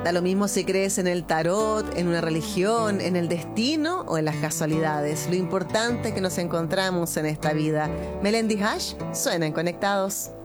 Da lo mismo si crees en el tarot, en una religión, en el destino o en las casualidades. Lo importante es que nos encontramos en esta vida. Melendi Hash, suenan conectados.